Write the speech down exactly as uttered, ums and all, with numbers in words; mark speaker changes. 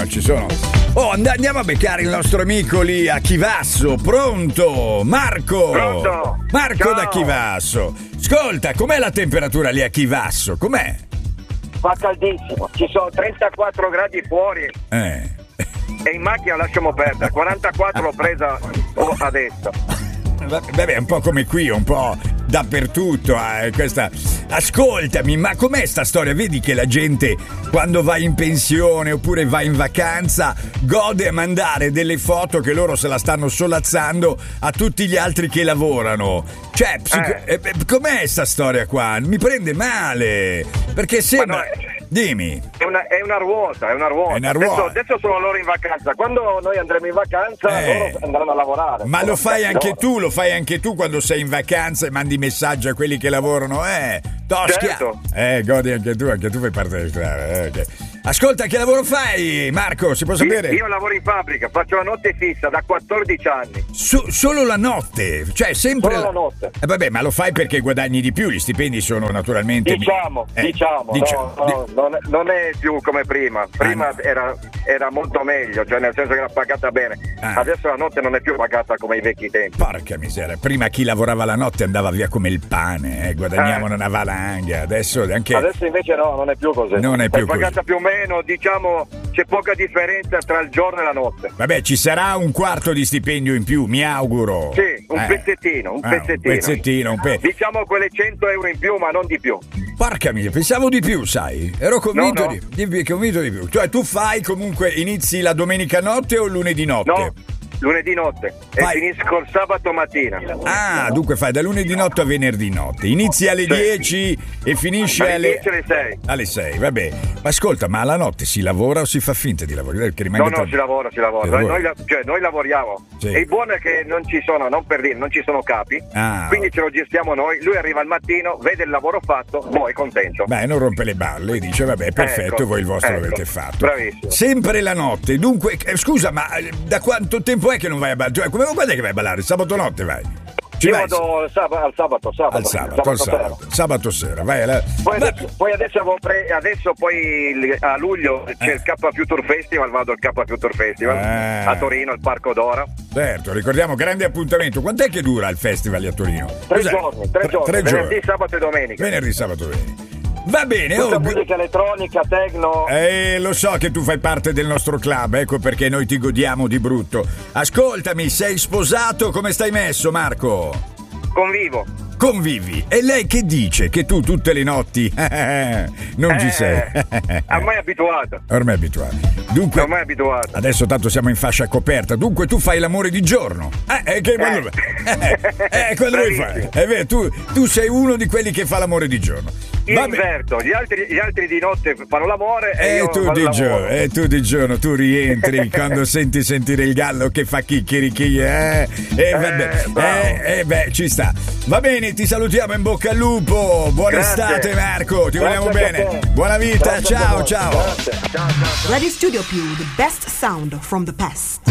Speaker 1: ci sono. Oh, and- andiamo a beccare il nostro amico lì a Chivasso. Pronto? Marco!
Speaker 2: Pronto?
Speaker 1: Marco
Speaker 2: Ciao.
Speaker 1: da Chivasso. Ascolta, com'è la temperatura lì a Chivasso? Com'è?
Speaker 2: Fa caldissimo, ci sono trentaquattro gradi fuori
Speaker 1: Eh.
Speaker 2: e in macchina lasciamo perdere, quarantaquattro l'ho presa oh, adesso.
Speaker 1: Vabbè, è un po' come qui, un po' dappertutto. Eh, questa... Ascoltami, ma com'è sta storia? Vedi che la gente quando va in pensione oppure va in vacanza gode a mandare delle foto che loro se la stanno solazzando a tutti gli altri che lavorano. Cioè, psico... eh. Eh, com'è sta storia qua? Mi prende male, perché sembra...
Speaker 2: Ma no, è...
Speaker 1: Dimmi.
Speaker 2: È una, è una ruota, è una ruota.
Speaker 1: È una ruota.
Speaker 2: Adesso, adesso sono loro in vacanza. Quando noi andremo in vacanza,
Speaker 1: Eh.
Speaker 2: loro andranno a lavorare.
Speaker 1: Ma lo fai anche
Speaker 2: no.
Speaker 1: tu, lo fai anche tu quando sei in vacanza e mandi messaggi a quelli che lavorano, eh? Toschia.
Speaker 2: Certo.
Speaker 1: Eh, godi anche tu, anche tu fai parte del club. Eh, okay. Ascolta, che lavoro fai, Marco? Si può sapere?
Speaker 2: Io, io lavoro in fabbrica, faccio la notte fissa da quattordici anni.
Speaker 1: So- solo la notte, cioè sempre
Speaker 2: Solo la notte.
Speaker 1: Eh, vabbè, ma lo fai perché guadagni di più, gli stipendi sono naturalmente
Speaker 2: Diciamo,
Speaker 1: eh,
Speaker 2: diciamo,
Speaker 1: dicia-
Speaker 2: no, no,
Speaker 1: di-
Speaker 2: non, è, non è più come prima. Prima
Speaker 1: Ah, no.
Speaker 2: era, era molto meglio, cioè nel senso che era pagata bene.
Speaker 1: Ah.
Speaker 2: Adesso la notte non è più pagata come i vecchi tempi.
Speaker 1: Porca miseria, prima chi lavorava la notte andava via come il pane, eh, guadagnavano
Speaker 2: Eh.
Speaker 1: una valanga, adesso anche...
Speaker 2: Adesso invece no, non è più così.
Speaker 1: Non è più
Speaker 2: pagata
Speaker 1: così.
Speaker 2: più o meno, diciamo, c'è poca differenza tra il giorno e la notte.
Speaker 1: Vabbè, ci sarà un quarto di stipendio in più, mi auguro.
Speaker 2: Sì, un
Speaker 1: Eh.
Speaker 2: pezzettino, un
Speaker 1: Ah,
Speaker 2: pezzettino.
Speaker 1: Un pezzettino, un pe-
Speaker 2: Diciamo quelle cento euro in più, ma non di più.
Speaker 1: Porca miseria, pensavo di più, sai. Ero convinto,
Speaker 2: No, no.
Speaker 1: Di, di, convinto di più. Cioè, tu fai comunque, inizi la domenica notte o lunedì notte?
Speaker 2: No, lunedì notte
Speaker 1: Vai.
Speaker 2: e finisco il sabato mattina.
Speaker 1: Ah, dunque fai da lunedì notte a venerdì notte. Inizi alle
Speaker 2: Sì.
Speaker 1: dieci e finisci
Speaker 2: Alle
Speaker 1: alle...
Speaker 2: dieci alle sei.
Speaker 1: Alle sei, vabbè. Ma ascolta, ma la notte si lavora o si fa finta di lavorare? Che rimane
Speaker 2: No, no,
Speaker 1: tra-
Speaker 2: si lavora, si lavora.
Speaker 1: Si
Speaker 2: Noi,
Speaker 1: lavora.
Speaker 2: noi la- cioè, noi lavoriamo.
Speaker 1: Sì.
Speaker 2: E il buono è che non ci sono, non per dire, non ci sono capi.
Speaker 1: Ah,
Speaker 2: quindi
Speaker 1: ok.
Speaker 2: ce lo gestiamo noi. Lui arriva al mattino, vede il lavoro fatto, boh, è contento.
Speaker 1: Beh, non rompe le balle e dice, vabbè, perfetto,
Speaker 2: Ecco,
Speaker 1: voi il vostro
Speaker 2: ecco.
Speaker 1: l'avete fatto.
Speaker 2: Bravissimo.
Speaker 1: Sempre la notte. Dunque, eh, scusa, ma eh, da quanto tempo è che non vai a ballare? Cioè, come quando è che vai a ballare? Sabato notte vai? Ci
Speaker 2: Io
Speaker 1: vai?
Speaker 2: vado al sabato, al sabato, sabato,
Speaker 1: Al sabato, al
Speaker 2: sera.
Speaker 1: sabato, sabato sera, vai alla...
Speaker 2: Poi
Speaker 1: Ma-
Speaker 2: adesso, poi adesso, avevo pre- adesso poi il- a luglio c'è
Speaker 1: Eh.
Speaker 2: il K Future Festival, vado al K Future Festival
Speaker 1: Eh.
Speaker 2: a Torino, al Parco d'Ora.
Speaker 1: Certo, ricordiamo, grande appuntamento. Quant'è che dura il festival a Torino?
Speaker 2: Tre
Speaker 1: Cos'è?
Speaker 2: giorni, tre giorni,
Speaker 1: tre
Speaker 2: venerdì,
Speaker 1: giorni.
Speaker 2: sabato e domenica.
Speaker 1: Venerdì, sabato, domenica. Va bene,
Speaker 2: Tutta
Speaker 1: oh,
Speaker 2: musica elettronica, techno.
Speaker 1: Eh, lo so che tu fai parte del nostro club, ecco perché noi ti godiamo di brutto. Ascoltami, sei sposato? Come stai messo, Marco?
Speaker 2: Convivo.
Speaker 1: Convivi. E lei che dice? Che tu tutte le notti non ci
Speaker 2: Eh,
Speaker 1: sei.
Speaker 2: ormai è abituata.
Speaker 1: Ormai è abituato. Dunque,
Speaker 2: Ormai è abituata.
Speaker 1: adesso tanto siamo in fascia coperta. Dunque tu fai l'amore di giorno. Eh, eh, che quando, eh, eh, quando vuoi fare? È vero, tu, tu sei uno di quelli che fa l'amore di giorno.
Speaker 2: Io
Speaker 1: Va bene.
Speaker 2: inverto, gli altri, gli altri di notte fanno l'amore e
Speaker 1: E
Speaker 2: io
Speaker 1: tu,
Speaker 2: vado
Speaker 1: di
Speaker 2: al
Speaker 1: giorno,
Speaker 2: lavoro.
Speaker 1: e tu di giorno, tu rientri quando senti sentire il gallo che fa chicchirichi, eh? E vabbè,
Speaker 2: bravo.
Speaker 1: eh, eh, beh, ci sta. Va bene, ti salutiamo, in bocca al lupo. Buona
Speaker 2: Grazie.
Speaker 1: estate, Marco, ti
Speaker 2: Grazie
Speaker 1: vogliamo
Speaker 2: anche a
Speaker 1: bene.
Speaker 2: te.
Speaker 1: Buona vita,
Speaker 2: Grazie a
Speaker 1: ciao,
Speaker 2: voi.
Speaker 1: ciao.
Speaker 2: Grazie. Ciao, ciao, ciao.
Speaker 3: Radio Studio Più, the best sound from the past.